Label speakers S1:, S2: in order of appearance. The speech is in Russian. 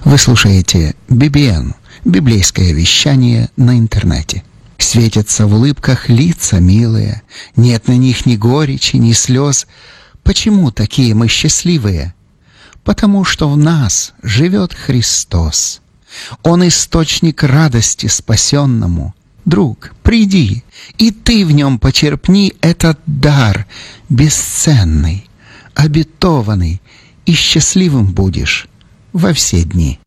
S1: Вы слушаете BBN, библейское вещание на интернете. Светятся в улыбках лица милые, нет на них ни горечи, ни слез. Почему такие мы счастливые? Потому что в нас живет Христос. Он источник радости спасенному. Друг, приди, и ты в нем почерпни этот дар бесценный, обетованный, и счастливым будешь во все дни.